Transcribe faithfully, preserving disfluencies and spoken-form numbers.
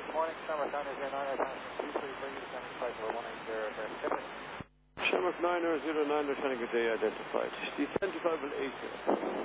Good morning, Shamrock nine zero nine, two three three, seven five four one eight zero, Tiffany. Shamrock nine zero nine, returning good day identified. Descend to five eight zero.